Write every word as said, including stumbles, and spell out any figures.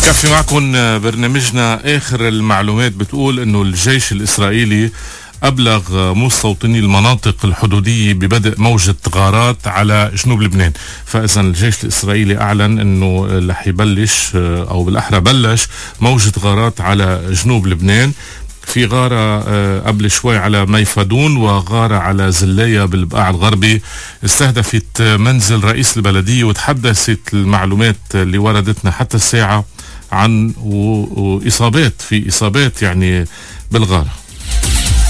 كفي معكم برنامجنا. آخر المعلومات بتقول أنه الجيش الإسرائيلي أبلغ مستوطني المناطق الحدودية ببدء موجة غارات على جنوب لبنان. فإذا الجيش الإسرائيلي أعلن أنه رح يبلش أو بالأحرى بلش موجة غارات على جنوب لبنان. في غارة قبل شوي على ميفادون وغارة على زلايا بالبقاع الغربي استهدفت منزل رئيس البلدية، وتحدثت المعلومات اللي وردتنا حتى الساعة عن وإصابات في إصابات يعني بالغارة.